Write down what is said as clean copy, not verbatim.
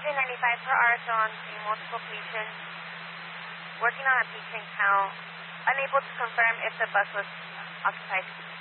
95 per hour, so on seeing multiple patients, working on a patient count, unable to confirm if the bus was occupied.